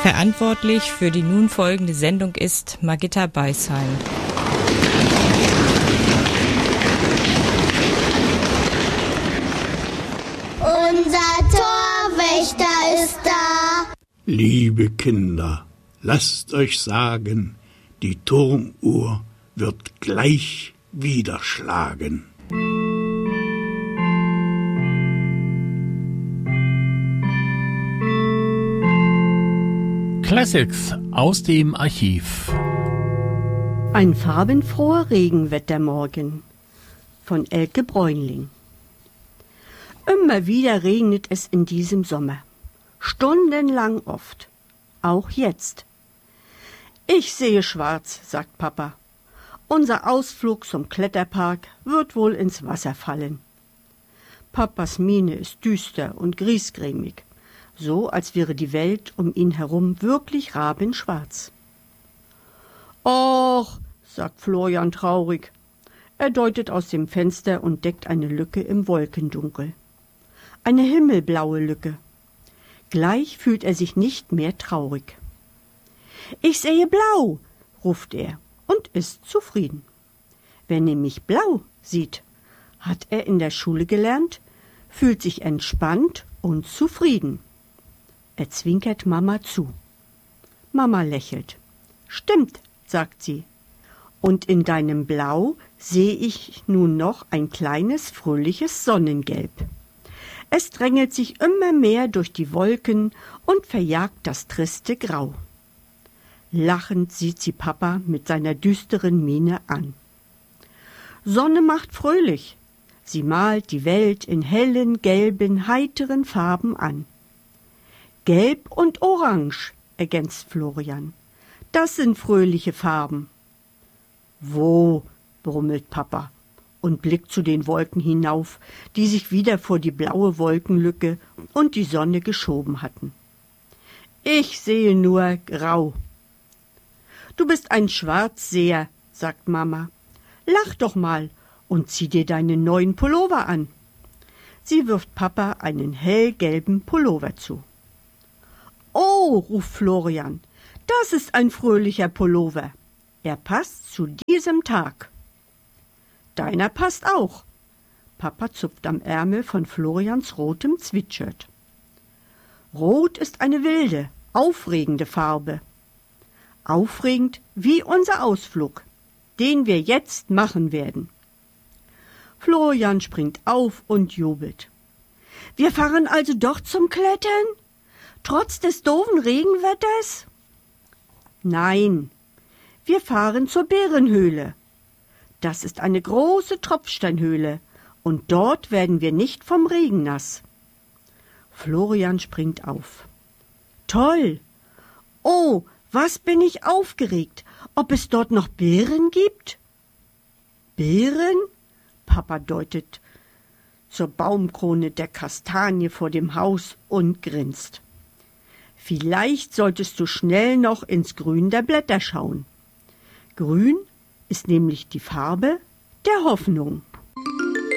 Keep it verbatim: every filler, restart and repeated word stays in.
Verantwortlich für die nun folgende Sendung ist Margitta Beisheim. Unser Torwächter ist da. Liebe Kinder, lasst euch sagen, die Turmuhr wird gleich wieder schlagen. Classics aus dem Archiv. Ein farbenfroher Regenwettermorgen von Elke Bräunling. Immer wieder regnet es in diesem Sommer. Stundenlang oft. Auch jetzt. Ich sehe schwarz, sagt Papa. Unser Ausflug zum Kletterpark wird wohl ins Wasser fallen. Papas Miene ist düster und griesgrämig, so als wäre die Welt um ihn herum wirklich rabenschwarz. Och, sagt Florian traurig. Er deutet aus dem Fenster und deckt eine Lücke im Wolkendunkel. Eine himmelblaue Lücke. Gleich fühlt er sich nicht mehr traurig. »Ich sehe blau«, ruft er und ist zufrieden. Wer nämlich blau sieht, hat er in der Schule gelernt, fühlt sich entspannt und zufrieden. Er zwinkert Mama zu. Mama lächelt. »Stimmt«, sagt sie. »Und in deinem Blau sehe ich nun noch ein kleines, fröhliches Sonnengelb. Es drängelt sich immer mehr durch die Wolken und verjagt das triste Grau.« Lachend sieht sie Papa mit seiner düsteren Miene an. Sonne macht fröhlich. Sie malt die Welt in hellen, gelben, heiteren Farben an. »Gelb und Orange«, ergänzt Florian. »Das sind fröhliche Farben.« »Wo?«, brummelt Papa und blickt zu den Wolken hinauf, die sich wieder vor die blaue Wolkenlücke und die Sonne geschoben hatten. »Ich sehe nur grau.« »Du bist ein Schwarzseher«, sagt Mama. »Lach doch mal und zieh dir deinen neuen Pullover an.« Sie wirft Papa einen hellgelben Pullover zu. »Oh«, ruft Florian, »das ist ein fröhlicher Pullover. Er passt zu diesem Tag.« »Deiner passt auch.« Papa zupft am Ärmel von Florians rotem Zwitshirt. »Rot ist eine wilde, aufregende Farbe. Aufregend wie unser Ausflug, den wir jetzt machen werden.« Florian springt auf und jubelt. »Wir fahren also doch zum Klettern? Trotz des doofen Regenwetters?« »Nein, wir fahren zur Bärenhöhle. Das ist eine große Tropfsteinhöhle und dort werden wir nicht vom Regen nass.« Florian springt auf. »Toll! Oh, was bin ich aufgeregt, ob es dort noch Beeren gibt?« »Beeren?«, Papa deutet zur Baumkrone der Kastanie vor dem Haus und grinst. »Vielleicht solltest du schnell noch ins Grün der Blätter schauen. Grün ist nämlich die Farbe der Hoffnung.«